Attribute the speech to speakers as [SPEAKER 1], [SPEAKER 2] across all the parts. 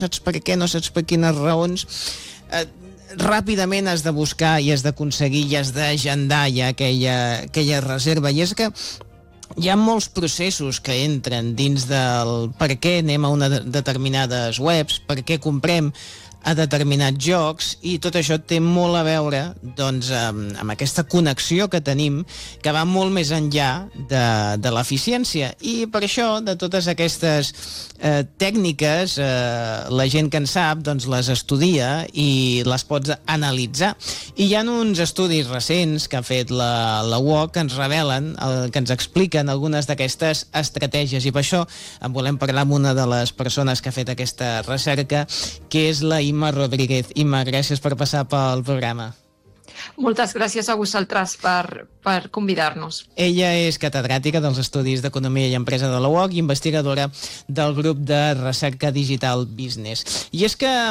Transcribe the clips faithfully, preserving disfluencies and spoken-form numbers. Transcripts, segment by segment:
[SPEAKER 1] saps per què, no saps per quines raons, eh, ràpidament has de buscar i has d'aconseguir i has d'agendar ja aquella, aquella reserva. I és que hi ha molts processos que entren dins del per què anem a unes determinades webs, per què comprem a determinats jocs, i tot això té molt a veure doncs, amb, amb aquesta connexió que tenim, que va molt més enllà de, de l'eficiència. I per això, de totes aquestes eh, tècniques, eh, la gent que en sap doncs, les estudia i les pots analitzar. I hi ha uns estudis recents que ha fet la, la U O C que ens revelen, el, que ens expliquen algunes d'aquestes estratègies, i per això en volem parlar amb una de les persones que ha fet aquesta recerca, que és la Imma Rodríguez. Imma, gràcies per passar pel programa.
[SPEAKER 2] Moltes gràcies a vosaltres per, per convidar-nos.
[SPEAKER 1] Ella és catedràtica dels Estudis d'Economia i Empresa de la U O C i investigadora del grup de recerca Digital Business. I és que...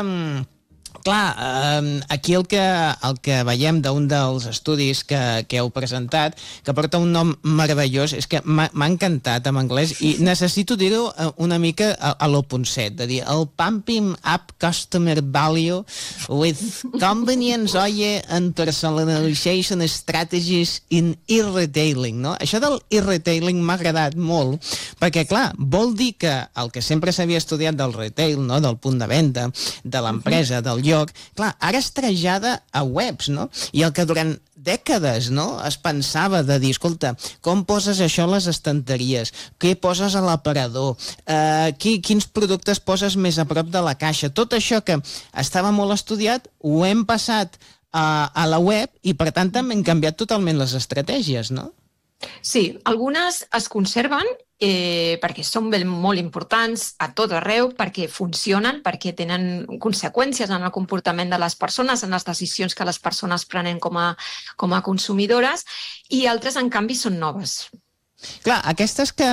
[SPEAKER 1] Clar, eh, aquí el que, el que veiem d'un dels estudis que, que heu presentat, que porta un nom meravellós, és que m'ha encantat en anglès i necessito dir-ho una mica a, a l'O Ponset, de dir el Pumping Up Customer Value with Convenience, oye, and Personalization Strategies in E-Retailing, no? Això del e-retailing m'ha agradat molt, perquè, clar, vol dir que el que sempre s'havia estudiat del retail, no? Del punt de venda, de l'empresa, del lloc, clar, ara es trasllada a webs, no? I el que durant dècades, no?, es pensava de dir, escolta, com poses això a les estanteries? Què poses a l'aparador? Eh, qui, quins productes poses més a prop de la caixa? Tot això que estava molt estudiat, ho hem passat a, a la web i, per tant, també hem canviat totalment les estratègies, no?
[SPEAKER 2] Sí, algunes es conserven eh, perquè són molt importants a tot arreu, perquè funcionen, perquè tenen conseqüències en el comportament de les persones, en les decisions que les persones prenen com a, com a consumidores, i altres, en canvi, són noves.
[SPEAKER 1] Clar, aquestes que...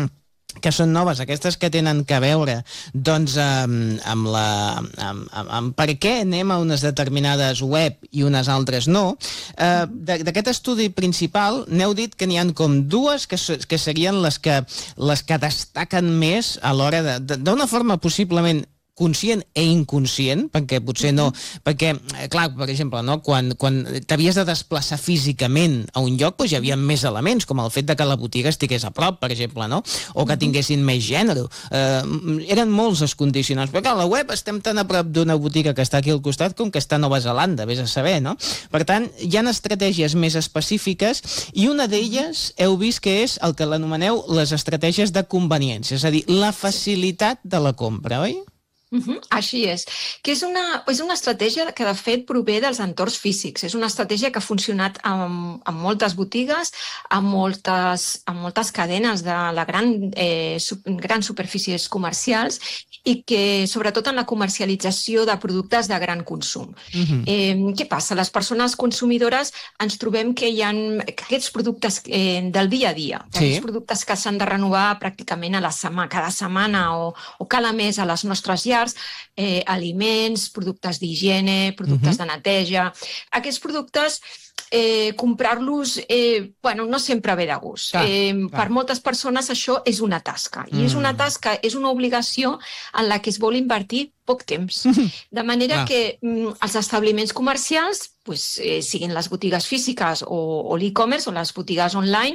[SPEAKER 1] que són noves, aquestes que tenen que veure doncs amb, amb, la, amb, amb, amb per què anem a unes determinades web i unes altres no. Eh, d'aquest estudi principal n'heu dit que n'hi ha com dues que, que serien les que, les que destaquen més a l'hora de, d'una forma possiblement conscient e inconscient, perquè potser no... Perquè, clar, per exemple, no? quan, quan t'havies de desplaçar físicament a un lloc, doncs hi havia més elements, com el fet de que la botiga estigués a prop, per exemple, no? O que tinguessin més gènere. Eh, eren molts els condicionants. Però, clar, a la web estem tan a prop d'una botiga que està aquí al costat com que està a Nova Zelanda, vés a saber, no? Per tant, hi ha estratègies més específiques i una d'elles heu vist que és el que l'anomeneu les estratègies de conveniència, és a dir, la facilitat de la compra, oi?
[SPEAKER 2] Uh-huh, així és, que és una, és una estratègia que de fet prové dels entorns físics, és una estratègia que ha funcionat amb, amb moltes botigues, amb moltes, amb moltes cadenes de la gran, eh, sub, grans superfícies comercials i que sobretot en la comercialització de productes de gran consum. Uh-huh. Eh, què passa? Les persones consumidores ens trobem que hi ha que aquests productes eh, del dia a dia, que sí. Aquests productes que s'han de renovar pràcticament a la setmana, cada setmana o, o cada mes a les nostres llars, Eh, aliments, productes d'higiene, productes uh-huh. de neteja. Aquests productes, eh, comprar-los, eh, bueno, no sempre ve de gust. Clar, eh, clar. Per moltes persones això és una tasca. I mm. és una tasca, és una obligació en la que es vol invertir poc temps. De manera ah. que mm, els establiments comercials, pues, eh, siguin les botigues físiques o, o l'e-commerce o les botigues online,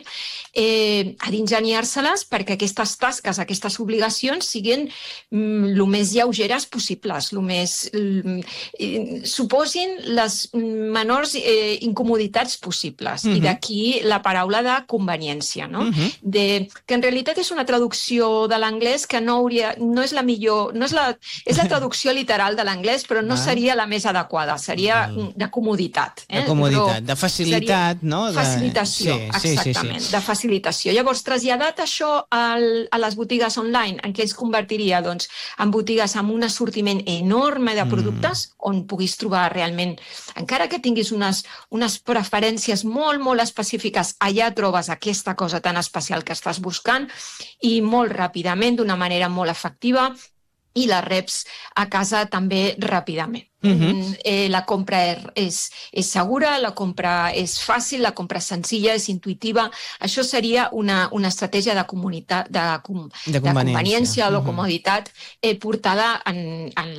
[SPEAKER 2] eh, ha d'ingeniar-se-les perquè aquestes tasques, aquestes obligacions siguin mm, el més lleugeres possibles, el més, mm, eh, suposin les menors eh, incomoditats possibles. Uh-huh. I d'aquí la paraula de conveniència, no? Uh-huh. De, que en realitat és una traducció de l'anglès que no hauria, no és la millor, no és la, és la traducció literal de l'anglès, però no ah. seria la més adequada, seria ah. de comoditat. Eh?
[SPEAKER 1] De comoditat, però de facilitat, no? De...
[SPEAKER 2] Facilitació,
[SPEAKER 1] sí,
[SPEAKER 2] exactament,
[SPEAKER 1] sí, sí, sí.
[SPEAKER 2] de facilitació. Llavors, traslladat això al, a les botigues online, en què es convertiria? Doncs en botigues amb un assortiment enorme de productes, mm. on puguis trobar realment, encara que tinguis unes, unes preferències molt, molt específiques, allà trobes aquesta cosa tan especial que estàs buscant i molt ràpidament, d'una manera molt efectiva, i la reps a casa també ràpidament. Uh-huh. eh, la compra és, és segura, la compra és fàcil, la compra és senzilla, és intuïtiva. Això seria una, una estratègia de, comunitat, de, com, de, conveniència. de conveniència o de comoditat eh, portada en, en